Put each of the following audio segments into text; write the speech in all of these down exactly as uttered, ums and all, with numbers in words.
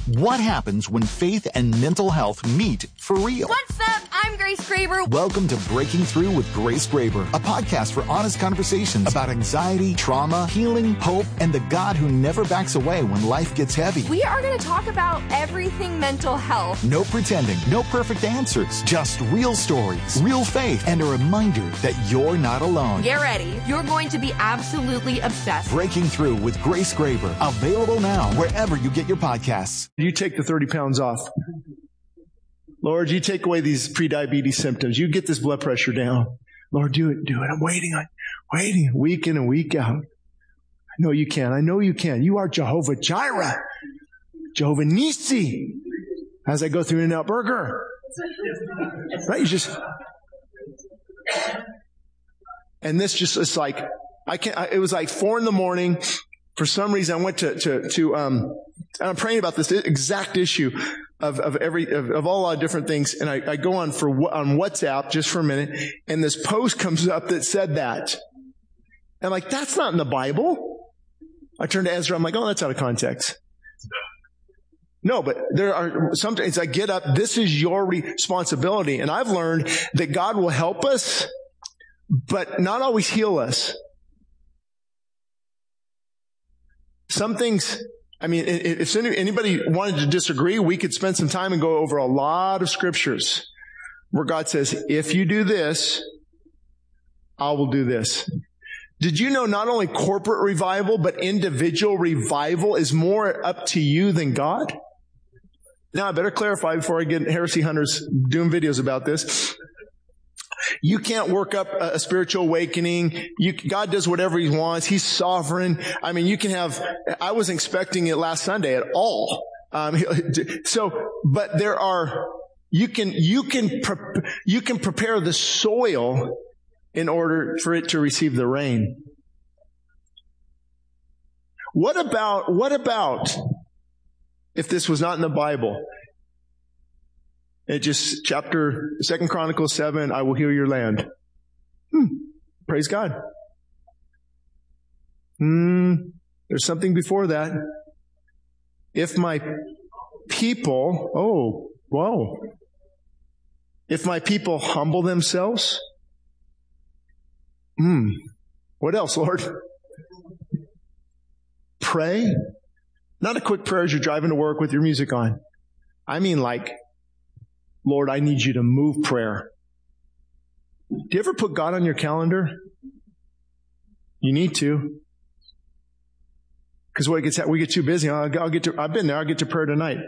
What happens when faith and mental health meet for real? What's up? I'm Grace Graber. Welcome to Breaking Through with Grace Graber, a podcast for honest conversations about anxiety, trauma, healing, hope, and the God who never backs away when life gets heavy. We are going to talk about everything mental health. No pretending, no perfect answers, just real stories, real faith, and a reminder that you're not alone. Get ready. You're going to be absolutely obsessed. Breaking Through with Grace Graber, available now wherever you get your podcasts. You take the thirty pounds off. Lord, you take away these prediabetes symptoms. You get this blood pressure down. Lord, do it, do it. I'm waiting on, waiting week in and week out. I know you can. I know you can. You are Jehovah Jireh. Jehovah Nissi. As I go through In-N-Out Burger. Right? You just, and this just, it's like, I can't, I, it was like four in the morning. For some reason, I went to, to, to, um, and I'm praying about this exact issue of, of every, of, of all our different things. And I, I go on for, on WhatsApp just for a minute, and this post comes up that said that. And I'm like, that's not in the Bible. I turn to Ezra. I'm like, oh, that's out of context. No, but there are sometimes I get up. This is your responsibility. And I've learned that God will help us, but not always heal us. Some things, I mean, if anybody wanted to disagree, we could spend some time and go over a lot of scriptures where God says, if you do this, I will do this. Did you know not only corporate revival, but individual revival is more up to you than God? Now, I better clarify before I get heresy hunters doing videos about this. You can't work up a spiritual awakening. You, God does whatever He wants. He's sovereign. I mean, you can have, I wasn't expecting it last Sunday at all. Um, so, but there are, you can, you can, pre- you can prepare the soil in order for it to receive the rain. What about, what about if this was not in the Bible? It just, chapter, Second Chronicles seven, I will heal your land. Hmm. Praise God. Hmm. There's something before that. If my people, oh, whoa. If my people humble themselves. Hmm. What else, Lord? Pray. Not a quick prayer as you're driving to work with your music on. I mean like, Lord, I need you to move prayer. Do you ever put God on your calendar? You need to. Because what gets we get too busy. I'll, I'll get to. I've been there. I'll get to prayer tonight.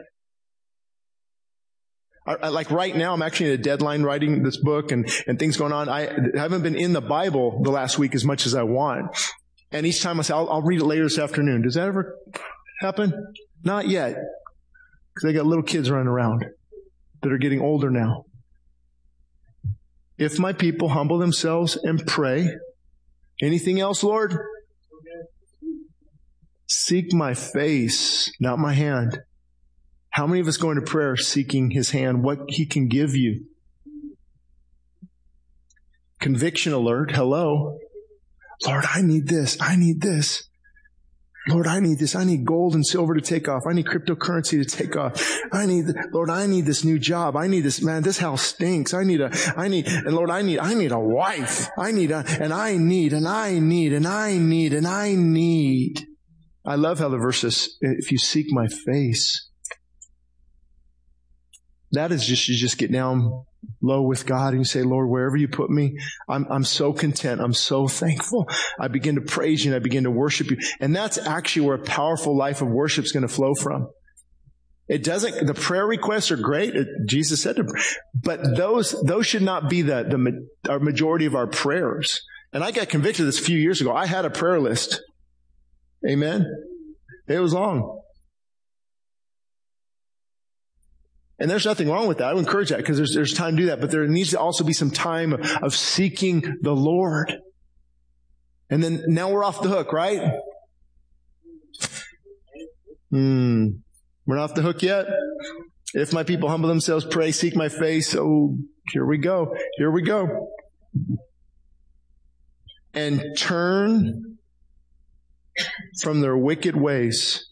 I, I, like right now, I'm actually in a deadline writing this book and and things going on. I, I haven't been in the Bible the last week as much as I want. And each time I say, I'll, I'll read it later this afternoon. Does that ever happen? Not yet, because I got little kids running around that are getting older now. If my people humble themselves and pray. Anything else, Lord? Seek my face, not my hand. How many of us go into prayer seeking His hand, what He can give you? Conviction alert. Hello. Lord, I need this. I need this. Lord, I need this. I need gold and silver to take off. I need cryptocurrency to take off. I need, Lord, I need this new job. I need this, man, this house stinks. I need a, I need, and Lord, I need, I need a wife. I need a, and I need, and I need, and I need, and I need. I love how the verse says, if you seek my face. That is just, you just get down low with God and you say, Lord, wherever you put me, I'm, I'm so content. I'm so thankful. I begin to praise you and I begin to worship you. And that's actually where a powerful life of worship is going to flow from. It doesn't, the prayer requests are great. It, Jesus said to, but those, those should not be the, the, our majority of our prayers. And I got convicted of this a few years ago. I had a prayer list. Amen. It was long. And there's nothing wrong with that. I would encourage that because there's, there's time to do that. But there needs to also be some time of seeking the Lord. And then now we're off the hook, right? Hmm. We're not off the hook yet. If my people humble themselves, pray, seek my face. Oh, here we go. Here we go. And turn from their wicked ways.